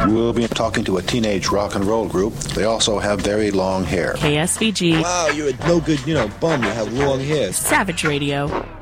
We'll be talking to a teenage rock and roll group. They also have very long hair. KSVG. Wow, you're a no good, bum. You have long hair. Savage Radio.